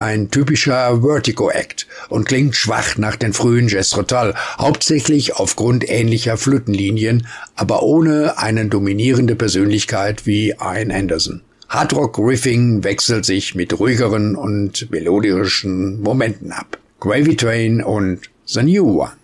ein typischer Vertigo-Act und klingt schwach nach den frühen Jethro Tull, hauptsächlich aufgrund ähnlicher Flötenlinien, aber ohne eine dominierende Persönlichkeit wie Ian Anderson. Hardrock-Riffing wechselt sich mit ruhigeren und melodischen Momenten ab. Gravy Train und The New One.